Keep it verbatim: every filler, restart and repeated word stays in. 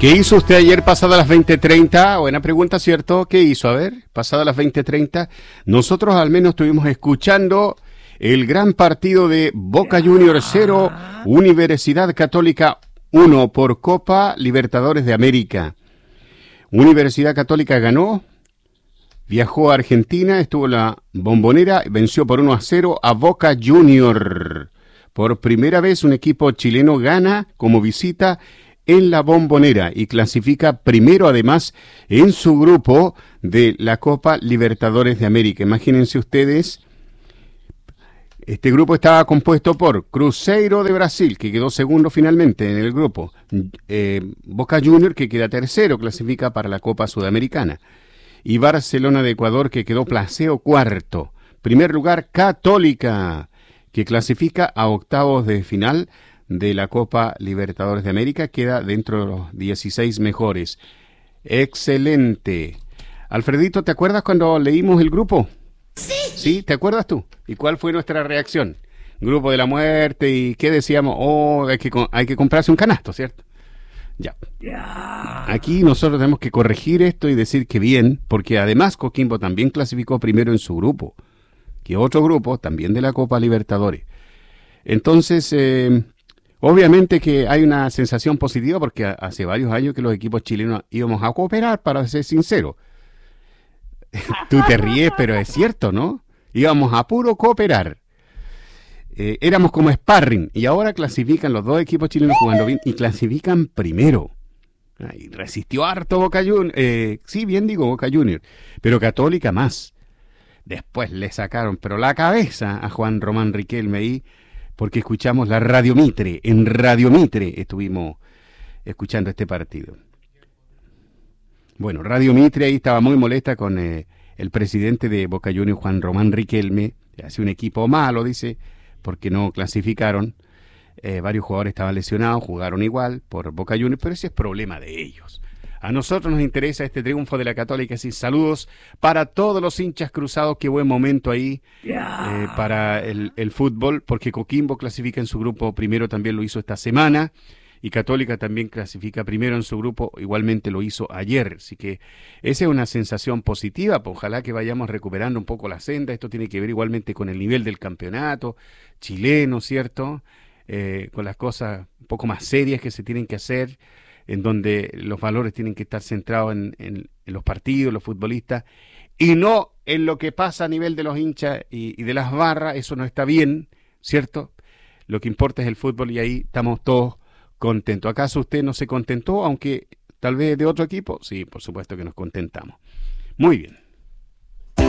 ¿Qué hizo usted ayer pasada las veinte treinta? Buena pregunta, ¿cierto? ¿Qué hizo? A ver, pasada las veinte treinta. Nosotros al menos estuvimos escuchando el gran partido de Boca Juniors cero, Universidad Católica uno por Copa Libertadores de América. Universidad Católica ganó, viajó a Argentina, estuvo en la Bombonera, venció por uno a cero a Boca Juniors. Por primera vez un equipo chileno gana como visita en la Bombonera y clasifica primero además en su grupo de la Copa Libertadores de América. Imagínense ustedes, este grupo estaba compuesto por Cruzeiro de Brasil, que quedó segundo finalmente en el grupo, eh, Boca Juniors, que queda tercero, clasifica para la Copa Sudamericana, y Barcelona de Ecuador, que quedó placeo cuarto. Primer lugar, Católica, que clasifica a octavos de final de la Copa Libertadores de América, queda dentro de los dieciséis mejores. Excelente. Alfredito, ¿te acuerdas cuando leímos el grupo? Sí. ¿Sí? ¿Te acuerdas tú? ¿Y cuál fue nuestra reacción? Grupo de la muerte, ¿y qué decíamos? Oh, hay que, hay que comprarse un canasto, ¿cierto? Ya. Aquí nosotros tenemos que corregir esto y decir que bien, porque además Coquimbo también clasificó primero en su grupo, que otro grupo también de la Copa Libertadores. Entonces, eh, obviamente que hay una sensación positiva porque hace varios años que los equipos chilenos íbamos a cooperar, para ser sincero. Tú te ríes, pero es cierto, ¿no? Íbamos a puro cooperar. Eh, éramos como sparring y ahora clasifican los dos equipos chilenos jugando bien y clasifican primero. Ay, resistió harto Boca Juniors, eh, sí, bien digo Boca Juniors, pero Católica más. Después le sacaron, pero la cabeza a Juan Román Riquelme ahí, porque escuchamos la Radio Mitre. En Radio Mitre estuvimos escuchando este partido. Bueno, Radio Mitre ahí estaba muy molesta con eh, el presidente de Boca Juniors, Juan Román Riquelme. Hace un equipo malo, dice, porque no clasificaron. Eh, varios jugadores estaban lesionados, jugaron igual por Boca Juniors, pero ese es problema de ellos. A nosotros nos interesa este triunfo de la Católica, así saludos para todos los hinchas cruzados, qué buen momento ahí eh, para el, el fútbol, porque Coquimbo clasifica en su grupo primero, también lo hizo esta semana, y Católica también clasifica primero en su grupo, igualmente lo hizo ayer, así que esa es una sensación positiva, pues ojalá que vayamos recuperando un poco la senda. Esto tiene que ver igualmente con el nivel del campeonato chileno, ¿cierto? Eh, con las cosas un poco más serias que se tienen que hacer, en donde los valores tienen que estar centrados en, en, en los partidos, los futbolistas, y no en lo que pasa a nivel de los hinchas y, y de las barras. Eso no está bien, ¿cierto? Lo que importa es el fútbol y ahí estamos todos contentos. ¿Acaso usted no se contentó, aunque tal vez de otro equipo? Sí, por supuesto que nos contentamos. Muy bien.